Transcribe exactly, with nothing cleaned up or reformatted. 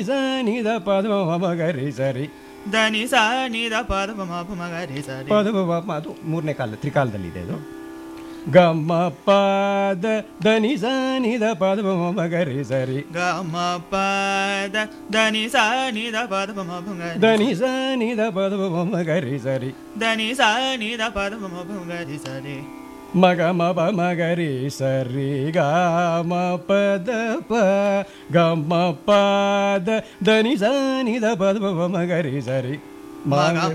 ನಿ ದ ಪದ ಮಗರಿ ಸರಿ ದನಿ ಸ ನಿ ದ ಪದ ಮಗರಿ ಸರಿ ಪದ ಅದು ಮೂರನೇ ಕಾಲ ತ್ರಿಕಾಲದಲ್ಲಿದೆ ಅದು. ಗಮ ಪದ ದನಿ ಸ ನಿ ದ ಪದ ಮಗರಿ ಸರಿ ಗಮ ಪದ ದನಿ ಸ ನಿ ದ ಪದ ಮಗರಿ ದನಿ ಸ ನಿ ದ ಪದ ಮಗರಿ ಸರಿ ದನಿ ಸ ನಿ ದ ಪದ ಮಗರಿ ಸರಿ ಮಗ ಮ ಪ ಮಗರಿ ಸರಿ ಗ ಮ ಪದ ಪ ಗ ಮ ಪದ ದನಿ ಸ ನಿ ದ ಪದ ಮಗರಿ ಸರಿ ಮಗ